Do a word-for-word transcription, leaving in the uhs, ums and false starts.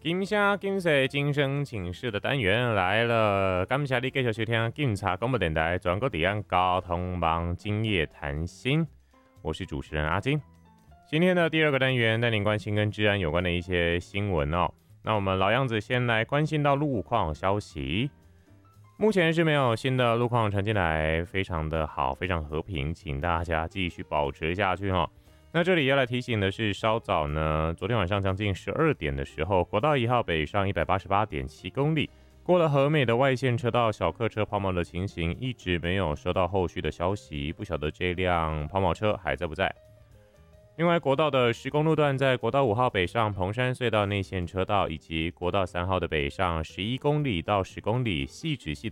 金声金色今生请示的单元来了，感谢你继续收听警察广播电台全国地岸交通网今夜谈心，我是主持人阿金。今天的第二个单元带您关心跟治安有关的一些新闻哦。那我们老样子先来关心到路况消息，目前是没有新的路况传进来，非常的好，非常和平，请大家继续保持下去哦。那这里要来提醒的是，稍早呢，昨天晚上将近十二点的时候，国道一号北上 一百八十八点七 公里，过了和美的外线车道，小客车抛锚的情形一直没有收到后续的消息，不晓得这辆抛锚车还在不在。另外，国道的十公路段在国道五号北上彭山隧道内线车道，以及国道三号的北上十一公里到十公里细直系